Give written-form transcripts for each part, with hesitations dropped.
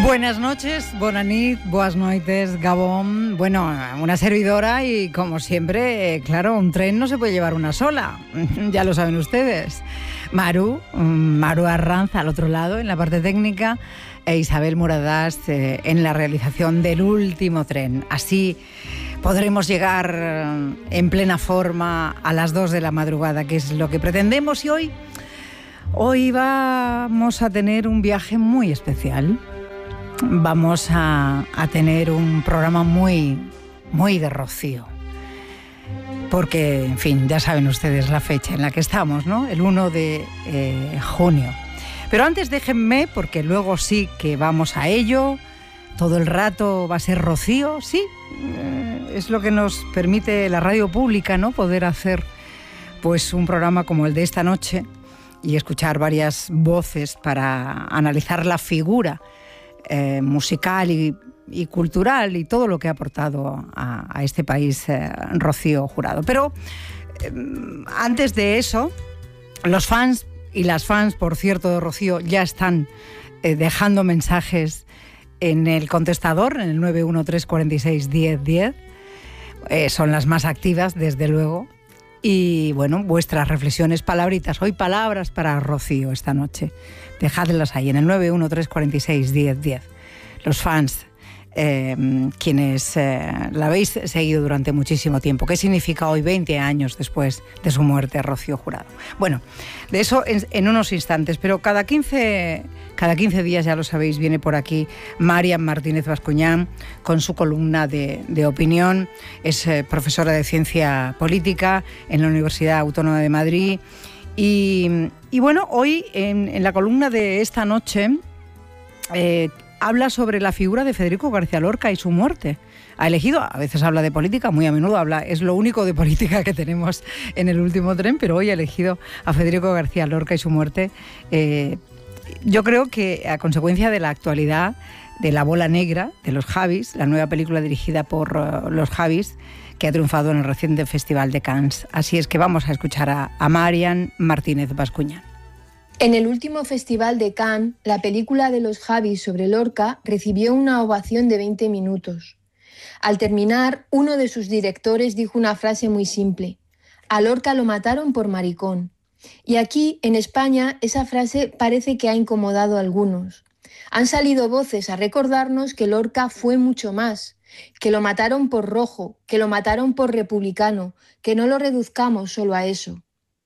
Buenas noches, bona nit, boas noites, Gabón. Bueno, una servidora y como siempre, claro, un tren no se puede llevar una sola, ya lo saben ustedes. Maru Arranz al otro lado, en la parte técnica, e Isabel Muradás en la realización del último tren. Así podremos llegar en plena forma a las 2 de la madrugada, que es lo que pretendemos. Y hoy vamos a tener un viaje muy especial. Vamos a tener un programa muy de Rocío. Porque, en fin, ya saben ustedes la fecha en la que estamos, ¿no? El 1 de junio. Pero antes déjenme, porque luego sí que vamos a ello. Todo el rato va a ser Rocío, sí. Es lo que nos permite la radio pública, ¿no? Poder hacer pues un programa como el de esta noche y escuchar varias voces para analizar la figura musical y cultural y todo lo que ha aportado a este país Rocío Jurado. Pero antes de eso, los fans y las fans, por cierto, de Rocío ya están dejando mensajes en el contestador, en el 913 46 10 10. Son las más activas, desde luego. Y bueno, vuestras reflexiones, palabritas, hoy palabras para Rocío esta noche. Dejadlas ahí en el 913 46 10 10. Los fans, quienes la habéis seguido durante muchísimo tiempo. ¿Qué significa hoy, 20 años después de su muerte, Rocío Jurado? Bueno, de eso en unos instantes, pero cada 15 días, ya lo sabéis, viene por aquí Marian Martínez Bascuñán con su columna de opinión. Es profesora de Ciencia Política en la Universidad Autónoma de Madrid. Y bueno, hoy en la columna de esta noche habla sobre la figura de Federico García Lorca y su muerte. Ha elegido, a veces habla de política, muy a menudo habla, es lo único de política que tenemos en el último tren, pero hoy ha elegido a Federico García Lorca y su muerte. Yo creo que a consecuencia de la actualidad de La Bola Negra, de los Javis, la nueva película dirigida por los Javis, que ha triunfado en el reciente Festival de Cannes. Así es que vamos a escuchar a Marian Martínez Bascuñán. En el último Festival de Cannes, la película de los Javis sobre Lorca recibió una ovación de 20 minutos. Al terminar, uno de sus directores dijo una frase muy simple: a Lorca lo mataron por maricón. Y aquí, en España, esa frase parece que ha incomodado a algunos. Han salido voces a recordarnos que Lorca fue mucho más, que lo mataron por rojo, que lo mataron por republicano, que no lo reduzcamos solo a eso.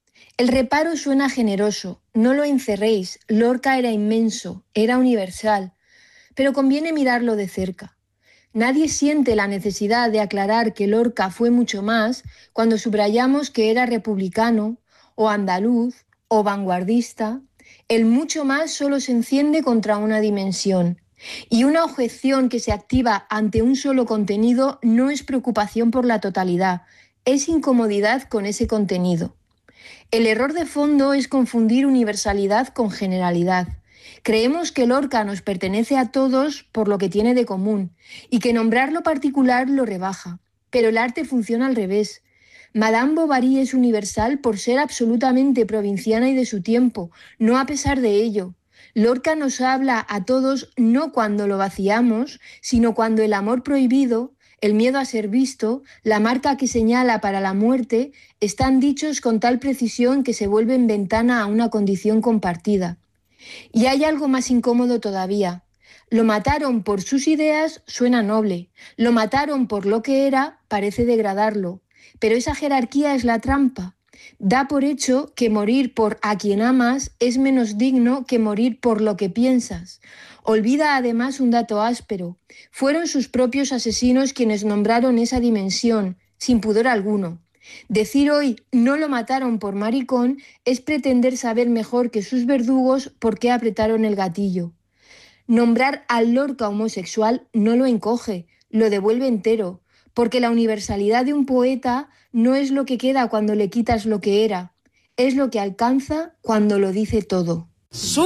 El reparo suena generoso, no lo encerréis, Lorca era inmenso, era universal, pero conviene mirarlo de cerca. Nadie siente la necesidad de aclarar que Lorca fue mucho más cuando subrayamos que era republicano, o andaluz, o vanguardista. El mucho más solo se enciende contra una dimensión. Y una objeción que se activa ante un solo contenido no es preocupación por la totalidad, es incomodidad con ese contenido. El error de fondo es confundir universalidad con generalidad. Creemos que Lorca nos pertenece a todos por lo que tiene de común y que nombrar lo particular lo rebaja. Pero el arte funciona al revés. Madame Bovary es universal por ser absolutamente provinciana y de su tiempo, no a pesar de ello. Lorca nos habla a todos no cuando lo vaciamos, sino cuando el amor prohibido, el miedo a ser visto, la marca que señala para la muerte, están dichos con tal precisión que se vuelven ventana a una condición compartida. Y hay algo más incómodo todavía. Lo mataron por sus ideas suena noble, lo mataron por lo que era parece degradarlo, pero esa jerarquía es la trampa. Da por hecho que morir por a quien amas es menos digno que morir por lo que piensas. Olvida además un dato áspero. Fueron sus propios asesinos quienes nombraron esa dimensión, sin pudor alguno. Decir hoy no lo mataron por maricón es pretender saber mejor que sus verdugos por qué apretaron el gatillo. Nombrar al Lorca homosexual no lo encoge, lo devuelve entero, porque la universalidad de un poeta no es lo que queda cuando le quitas lo que era, es lo que alcanza cuando lo dice todo.